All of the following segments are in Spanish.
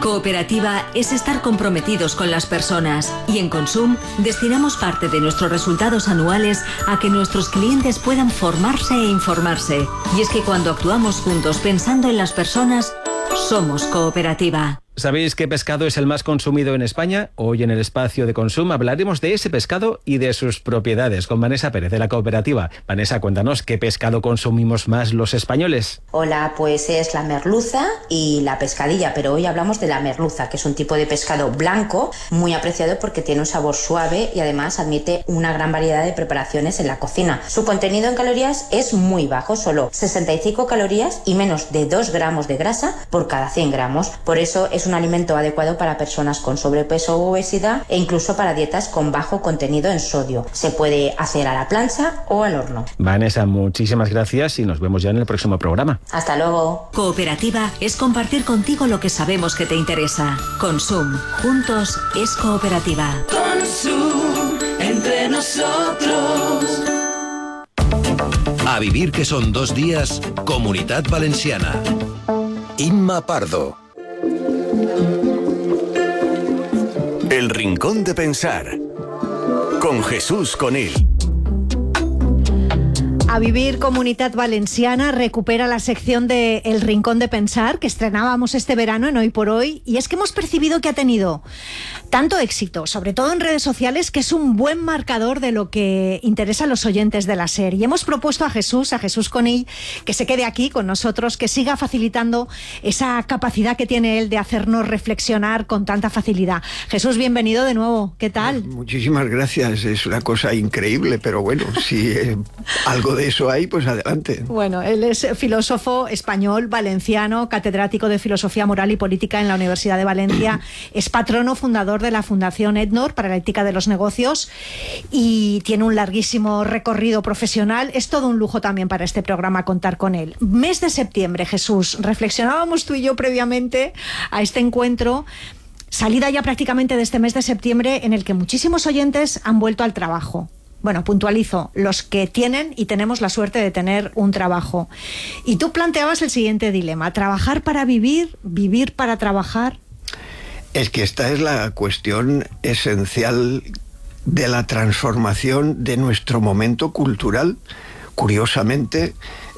Cooperativa es estar comprometidos con las personas y en Consum destinamos parte de nuestros resultados anuales a que nuestros clientes puedan formarse e informarse. Y es que cuando actuamos juntos pensando en las personas, somos Cooperativa. ¿Sabéis qué pescado es el más consumido en España? Hoy en el espacio de Consum hablaremos de ese pescado y de sus propiedades con Vanessa Pérez de la Cooperativa. Vanessa, cuéntanos, ¿qué pescado consumimos más los españoles? Hola, pues es la merluza y la pescadilla, pero hoy hablamos de la merluza, que es un tipo de pescado blanco muy apreciado porque tiene un sabor suave y además admite una gran variedad de preparaciones en la cocina. Su contenido en calorías es muy bajo, solo 65 calorías y menos de 2 gramos de grasa por cada 100 gramos. Por eso es un alimento adecuado para personas con sobrepeso o obesidad e incluso para dietas con bajo contenido en sodio. Se puede hacer a la plancha o al horno. Vanessa, muchísimas gracias y nos vemos ya en el próximo programa. Hasta luego. Cooperativa es compartir contigo lo que sabemos que te interesa. Consum. Juntos es Cooperativa. Consum, entre nosotros. A vivir que son 2 días, Comunitat Valenciana. Imma Pardo. El Rincón de Pensar, con Jesús Conil. A Vivir, Comunitat Valenciana recupera la sección de El Rincón de Pensar que estrenábamos este verano en Hoy por Hoy, y es que hemos percibido que ha tenido tanto éxito, sobre todo en redes sociales, que es un buen marcador de lo que interesa a los oyentes de la serie. Y hemos propuesto a Jesús Conil, que se quede aquí con nosotros, que siga facilitando esa capacidad que tiene él de hacernos reflexionar con tanta facilidad. Jesús, bienvenido de nuevo. ¿Qué tal? Muchísimas gracias. Es una cosa increíble, pero bueno, si algo de eso hay, pues adelante. Bueno, él es filósofo español, valenciano, catedrático de Filosofía Moral y Política en la Universidad de Valencia, es patrono fundador de la Fundación Ednor para la Ética de los Negocios y tiene un larguísimo recorrido profesional. Es todo un lujo también para este programa contar con él. Mes de septiembre, Jesús, reflexionábamos tú y yo previamente a este encuentro, salida ya prácticamente de este mes de septiembre en el que muchísimos oyentes han vuelto al trabajo. Bueno, puntualizo, los que tienen y tenemos la suerte de tener un trabajo. Y tú planteabas el siguiente dilema: ¿trabajar para vivir, vivir para trabajar? Es que esta es la cuestión esencial de la transformación de nuestro momento cultural. Curiosamente,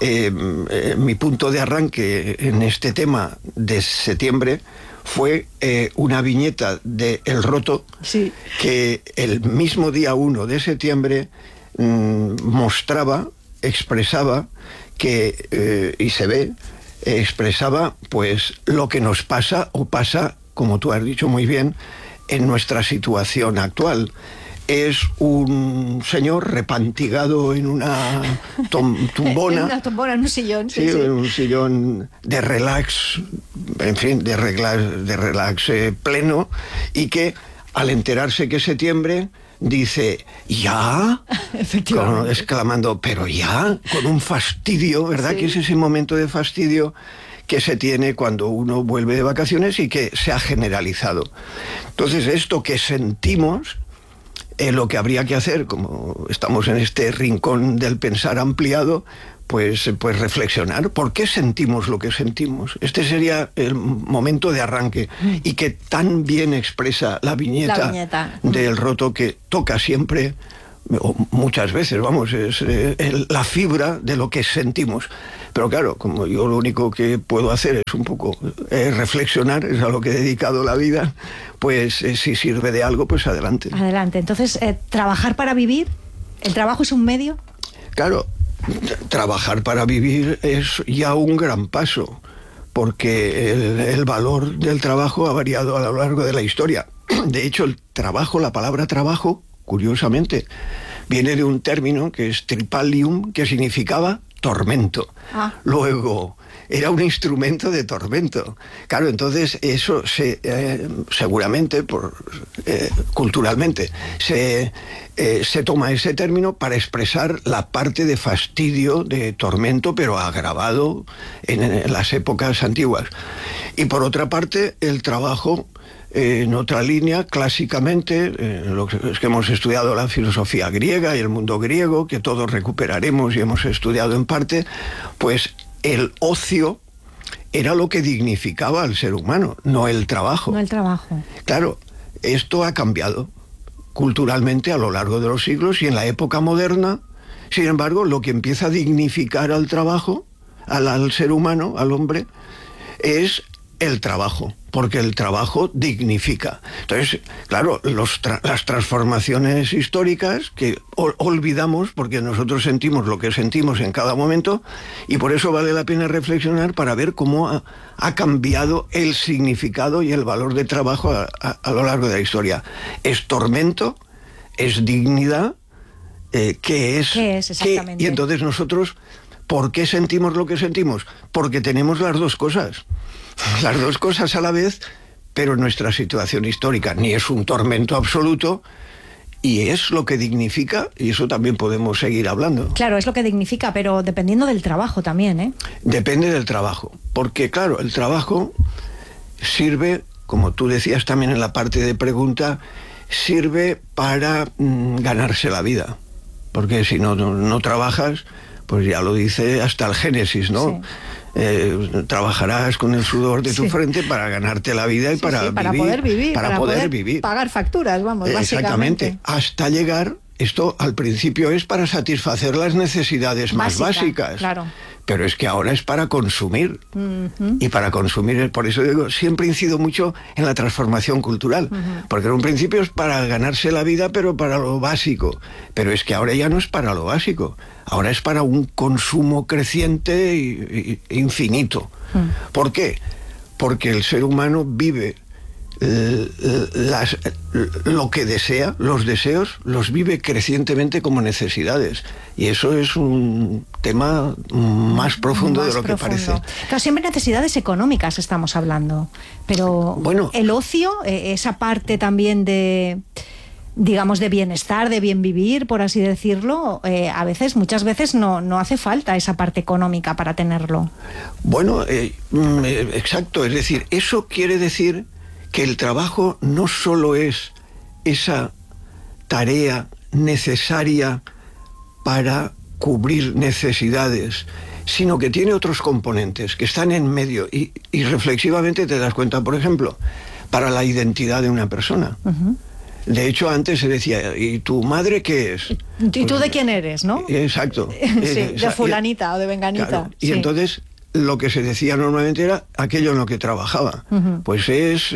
mi punto de arranque en este tema de septiembre fue una viñeta de El Roto, sí, que el mismo día 1 de septiembre mostraba, expresaba que, y se ve, expresaba pues lo que nos pasa o pasa, como tú has dicho muy bien, en nuestra situación actual. Es un señor repantigado en una tumbona. En una tumbona, en un sillón. Sí, sí. Un sillón de relax, en fin, de relax pleno, y que al enterarse que es septiembre dice, ¿ya? Efectivamente. Exclamando, pero ya, con un fastidio, ¿verdad? Sí. Que es ese momento de fastidio que se tiene cuando uno vuelve de vacaciones y que se ha generalizado. Entonces, esto que sentimos, lo que habría que hacer, como estamos en este rincón del pensar ampliado, pues reflexionar por qué sentimos lo que sentimos. Este sería el momento de arranque, y que tan bien expresa la viñeta de El Roto, que toca siempre, o muchas veces, vamos, es la fibra de lo que sentimos. Pero claro, como yo lo único que puedo hacer es un poco reflexionar, es a lo que he dedicado la vida, pues si sirve de algo, pues adelante. Adelante. Entonces, ¿trabajar para vivir? ¿El trabajo es un medio? Claro, trabajar para vivir es ya un gran paso, porque el valor del trabajo ha variado a lo largo de la historia. De hecho, el trabajo, la palabra trabajo, curiosamente, viene de un término que es tripalium, que significaba tormento. Luego, era un instrumento de tormento. Claro, entonces eso seguramente, culturalmente, se toma ese término para expresar la parte de fastidio, de tormento, pero agravado en las épocas antiguas. Y por otra parte, el trabajo, en otra línea, clásicamente, los que hemos estudiado la filosofía griega y el mundo griego, que todos recuperaremos y hemos estudiado en parte, pues el ocio era lo que dignificaba al ser humano, no el trabajo. No el trabajo. Claro, esto ha cambiado culturalmente a lo largo de los siglos y en la época moderna, sin embargo, lo que empieza a dignificar al trabajo, al ser humano, al hombre, es el trabajo, porque el trabajo dignifica. Entonces, claro, las transformaciones históricas que olvidamos porque nosotros sentimos lo que sentimos en cada momento, y por eso vale la pena reflexionar para ver cómo ha cambiado el significado y el valor del trabajo a lo largo de la historia. ¿Es tormento? ¿Es dignidad? ¿Qué es? ¿Qué es exactamente? Y entonces nosotros, ¿por qué sentimos lo que sentimos? Porque tenemos las dos cosas a la vez, pero nuestra situación histórica ni es un tormento absoluto y es lo que dignifica, y eso también podemos seguir hablando. Claro, es lo que dignifica, pero dependiendo del trabajo también, ¿eh? Depende del trabajo, porque claro, el trabajo sirve, como tú decías también en la parte de pregunta, sirve para ganarse la vida, porque si no trabajas, pues ya lo dice hasta el Génesis, ¿no? Sí. Trabajarás con el sudor de tu frente para ganarte la vida y para poder vivir, para poder vivir, pagar facturas, vamos, básicamente. Exactamente, hasta llegar, esto al principio es para satisfacer las necesidades más básicas, claro. Pero es que ahora es para consumir. Y para consumir, por eso digo, siempre incido mucho en la transformación cultural, porque en un principio es para ganarse la vida, pero para lo básico. Pero es que ahora ya no es para lo básico, ahora es para un consumo creciente e infinito. ¿Por qué? Porque el ser humano vive lo que desea, los deseos, los vive crecientemente como necesidades. Y eso es un tema más profundo de lo que parece. Claro, siempre necesidades económicas estamos hablando, pero bueno, el ocio, esa parte también de, digamos, de bienestar, de bien vivir, por así decirlo, muchas veces no hace falta esa parte económica para tenerlo. Bueno, exacto, es decir, eso quiere decir que el trabajo no solo es esa tarea necesaria para cubrir necesidades, sino que tiene otros componentes que están en medio y reflexivamente te das cuenta, por ejemplo, para la identidad de una persona. De hecho, antes se decía, ¿y tu madre qué es? ¿Y tú de quién eres, no? Exacto. Sí, de fulanita o de venganita. Claro, y sí. Entonces lo que se decía normalmente era aquello en lo que trabajaba. Pues es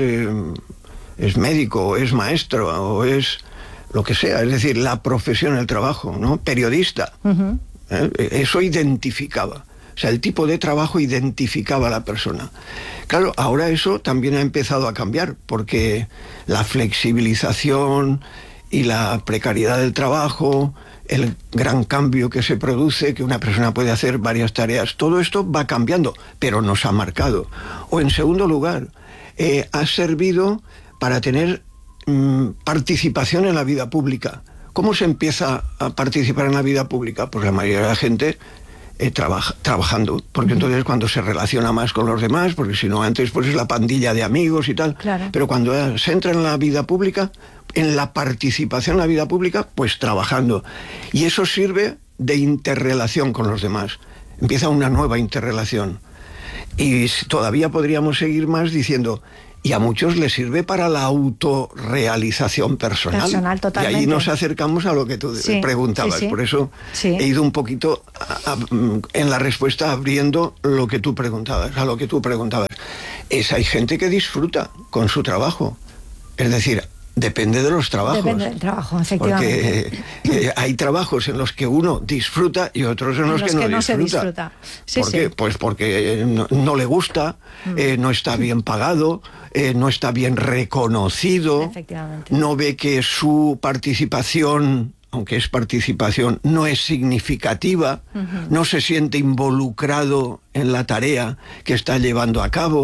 médico, o es maestro, o es lo que sea. Es decir, la profesión, el trabajo, ¿no? Periodista. Eso identificaba. O sea, el tipo de trabajo identificaba a la persona. Claro, ahora eso también ha empezado a cambiar, porque la flexibilización y la precariedad del trabajo, el gran cambio que se produce, que una persona puede hacer varias tareas, todo esto va cambiando, pero nos ha marcado. O en segundo lugar, ha servido para tener participación en la vida pública. ¿Cómo se empieza a participar en la vida pública? Pues la mayoría de la gente trabajando, porque entonces cuando se relaciona más con los demás, porque si no antes pues es la pandilla de amigos y tal, claro. Pero cuando se entra en la vida pública, en la participación en la vida pública, pues trabajando. Y eso sirve de interrelación con los demás. Empieza una nueva interrelación. Y todavía podríamos seguir más diciendo, y a muchos les sirve para la autorrealización personal. Personal, totalmente. Y ahí nos acercamos a lo que tú preguntabas. Por eso he ido un poquito en la respuesta abriendo lo que tú preguntabas, a lo que tú preguntabas. Hay gente que disfruta con su trabajo. Es decir, depende de los trabajos. Depende del trabajo, efectivamente. Porque hay trabajos en los que uno disfruta y otros en los que no se disfruta. Sí, ¿Por qué? Pues porque no le gusta, no está bien pagado, no está bien reconocido, efectivamente. No ve que su participación, aunque es participación, no es significativa, no se siente involucrado en la tarea que está llevando a cabo.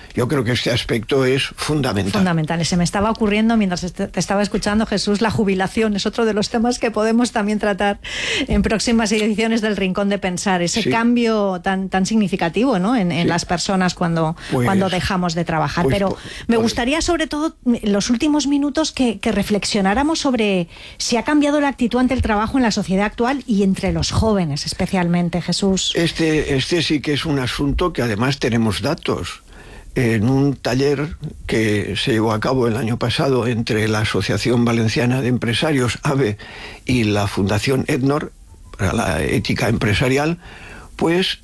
Yo creo que este aspecto es fundamental. Fundamental. Se me estaba ocurriendo mientras te estaba escuchando, Jesús, la jubilación es otro de los temas que podemos también tratar en próximas ediciones del Rincón de Pensar. Ese cambio tan significativo, ¿no? en las personas cuando dejamos de trabajar. Pero me gustaría, sobre todo, en los últimos minutos, que reflexionáramos sobre si ha cambiado la actitud ante el trabajo en la sociedad actual y entre los jóvenes, especialmente, Jesús. Este sí que es un asunto que además tenemos datos. En un taller que se llevó a cabo el año pasado entre la Asociación Valenciana de Empresarios, AVE, y la Fundación EDNOR, para la ética empresarial, pues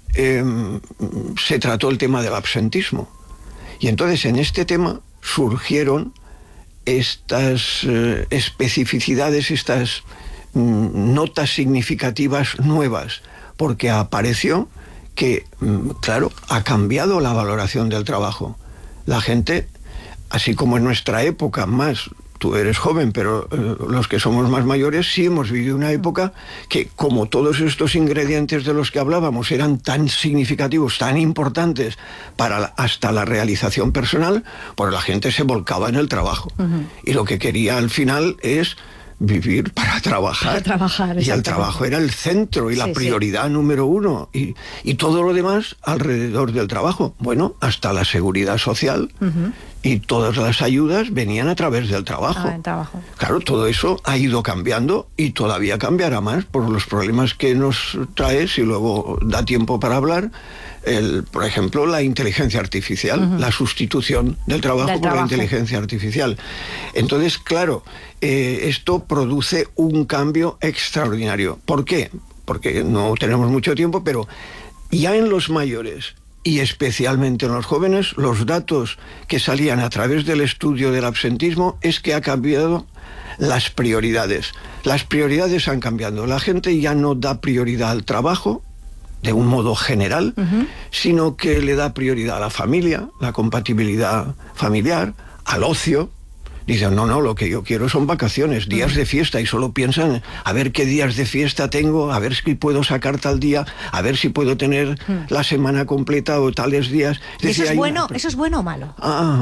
se trató el tema del absentismo. Y entonces en este tema surgieron estas especificidades, estas notas significativas nuevas, porque apareció que, claro, ha cambiado la valoración del trabajo. La gente, así como en nuestra época más, tú eres joven, pero los que somos más mayores sí hemos vivido una época que, como todos estos ingredientes de los que hablábamos eran tan significativos, tan importantes para hasta la realización personal, pues la gente se volcaba en el trabajo. Y lo que quería al final es vivir para trabajar. Y el trabajo era el centro y la prioridad número uno. Y todo lo demás alrededor del trabajo. Bueno, hasta la seguridad social y todas las ayudas venían a través del trabajo. Claro, todo eso ha ido cambiando y todavía cambiará más por los problemas que nos trae, si luego da tiempo para hablar. Por ejemplo, la inteligencia artificial, la sustitución del trabajo por la inteligencia artificial. Entonces, claro, esto produce un cambio extraordinario. ¿Por qué? Porque no tenemos mucho tiempo, pero ya en los mayores y especialmente en los jóvenes, los datos que salían a través del estudio del absentismo es que ha cambiado las prioridades. Las prioridades han cambiado. La gente ya no da prioridad al trabajo de un modo general, sino que le da prioridad a la familia, la compatibilidad familiar, al ocio. Dicen, no, lo que yo quiero son vacaciones, días de fiesta, y solo piensan a ver qué días de fiesta tengo, a ver si puedo sacar tal día, a ver si puedo tener la semana completa o tales días. ¿Y eso es bueno? ¿Eso es bueno o malo?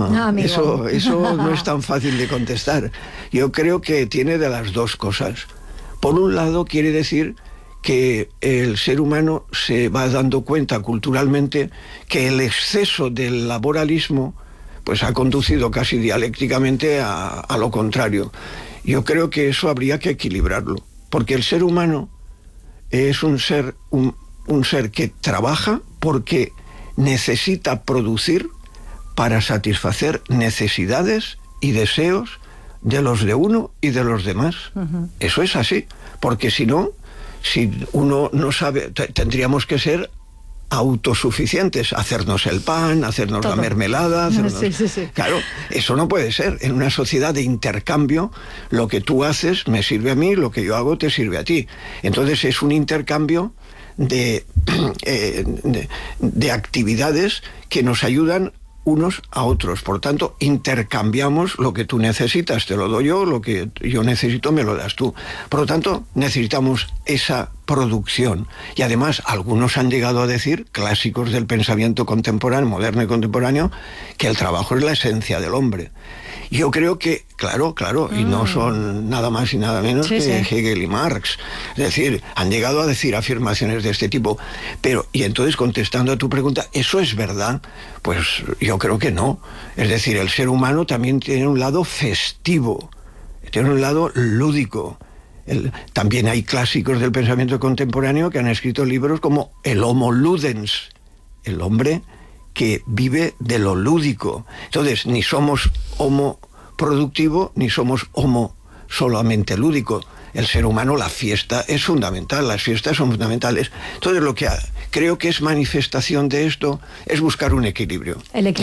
Eso no es tan fácil de contestar. Yo creo que tiene de las dos cosas. Por un lado, quiere decir que el ser humano se va dando cuenta culturalmente que el exceso del laboralismo pues ha conducido casi dialécticamente a lo contrario. Yo creo que eso habría que equilibrarlo, porque el ser humano es un ser que trabaja porque necesita producir para satisfacer necesidades y deseos de los de uno y de los demás. Eso es así, porque si no, si uno no sabe, tendríamos que ser autosuficientes, hacernos el pan, hacernos todo, la mermelada, Claro, eso no puede ser. En una sociedad de intercambio, lo que tú haces me sirve a mí, lo que yo hago te sirve a ti. Entonces es un intercambio de actividades que nos ayudan unos a otros. Por tanto, intercambiamos lo que tú necesitas, te lo doy yo, lo que yo necesito me lo das tú. Por lo tanto, necesitamos esa producción. Y además, algunos han llegado a decir, clásicos del pensamiento contemporáneo, moderno y contemporáneo, que el trabajo es la esencia del hombre. Yo creo que, claro, y no son nada más y nada menos que Hegel y Marx. Es decir, han llegado a decir afirmaciones de este tipo. Pero, y entonces, contestando a tu pregunta, ¿eso es verdad? Pues yo creo que no. Es decir, el ser humano también tiene un lado festivo, tiene un lado lúdico. También hay clásicos del pensamiento contemporáneo que han escrito libros como el Homo Ludens, el hombre que vive de lo lúdico. Entonces, ni somos homo productivo, ni somos homo solamente lúdico. El ser humano, la fiesta es fundamental, las fiestas son fundamentales. Entonces, lo que creo que es manifestación de esto es buscar un equilibrio.